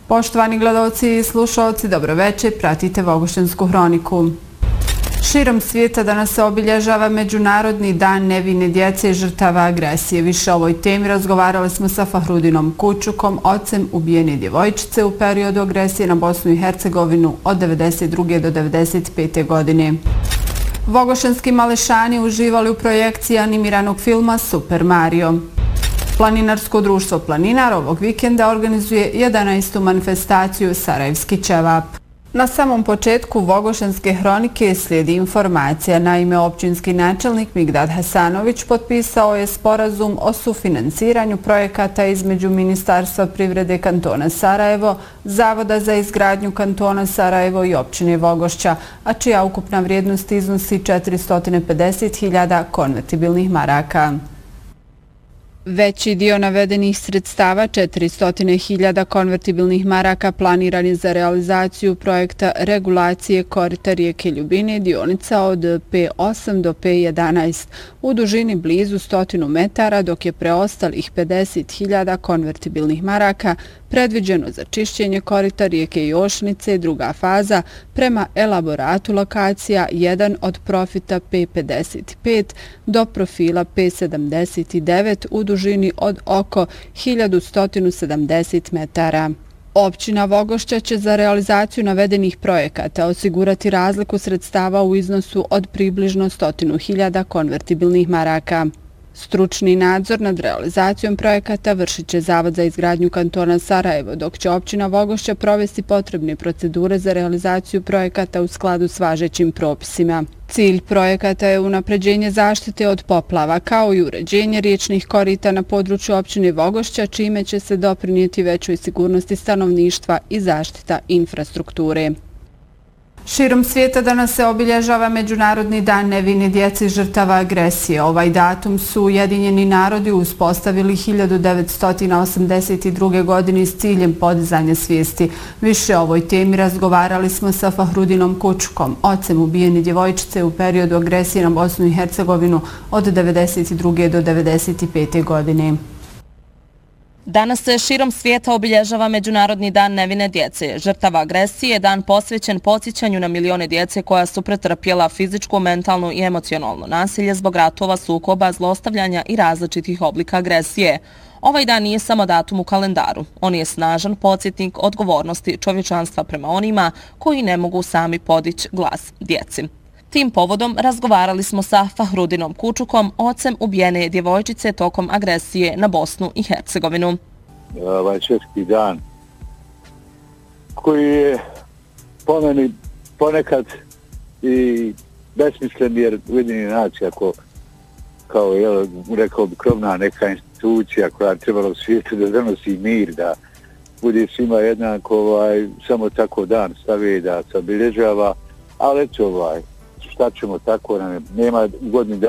Poštovani gledalci i slušalci, dobro večer, pratite Vogošćansku hroniku. Širom svijeta danas se obilježava Međunarodni dan nevine djece i žrtava agresije. Više o ovoj temi razgovarali smo sa Fahrudinom Kučukom, ocem ubijene djevojčice u periodu agresije na Bosnu i Hercegovinu od 1992. do 1995. godine. Vogošćanski mališani uživali u projekciji animiranog filma Super Mario. Planinarsko društvo Planinar ovog vikenda organizuje 11. manifestaciju Sarajevski ćevap. Na samom početku Vogošćanske hronike slijedi informacija. Naime, općinski načelnik Migdad Hasanović potpisao je sporazum o sufinansiranju projekata između Ministarstva privrede kantona Sarajevo, Zavoda za izgradnju kantona Sarajevo i općine Vogošća, a čija ukupna vrijednost iznosi 450.000 konvertibilnih maraka. Veći dio navedenih sredstava, 400.000 konvertibilnih maraka, planiran je za realizaciju projekta regulacije korita rijeke Ljubine, dionica od P8 do P11 u dužini blizu 100 metara, dok je preostalih 50.000 konvertibilnih maraka predviđeno za čišćenje korita rijeke Jošnice, druga faza, prema elaboratu lokacija 1 od profita P55 do profila P79 u dužini od oko 1170 metara. Općina Vogošća će za realizaciju navedenih projekata osigurati razliku sredstava u iznosu od približno 100.000 konvertibilnih maraka. Stručni nadzor nad realizacijom projekata vršit će Zavod za izgradnju kantona Sarajevo, dok će općina Vogošća provesti potrebne procedure za realizaciju projekata u skladu s važećim propisima. Cilj projekata je unapređenje zaštite od poplava, kao i uređenje riječnih korita na području općine Vogošća, čime će se doprinijeti većoj sigurnosti stanovništva i zaštita infrastrukture. Širom svijeta danas se obilježava Međunarodni dan nevine djece i žrtava agresije. Ovaj datum su Ujedinjeni narodi uspostavili 1982. godine s ciljem podizanja svijesti. Više o ovoj temi razgovarali smo sa Fahrudinom Kučukom, ocem ubijene djevojčice u periodu agresije na Bosnu i Hercegovinu od 1992. do 1995. godine. Danas se širom svijeta obilježava Međunarodni dan nevine djece. Žrtava agresije je dan posvećen podsjećanju na milione djece koja su pretrpjela fizičko, mentalno i emocionalno nasilje zbog ratova, sukoba, zlostavljanja i različitih oblika agresije. Ovaj dan nije samo datum u kalendaru. On je snažan podsjetnik odgovornosti čovječanstva prema onima koji ne mogu sami podići glas djeci. Tim povodom razgovarali smo sa Fahrudinom Kučukom, ocem ubijene djevojčice tokom agresije na Bosnu i Hercegovinu. Ovaj svjetski dan koji je po meni ponekad i besmislen, jer Ujedinjene nacije kao rekao bi krovna neka institucija koja je trebala u svijetu da donosi mir, da bude svima jednako, samo tako dan stavi da se obilježava, ali eto šta ćemo, tako nema godini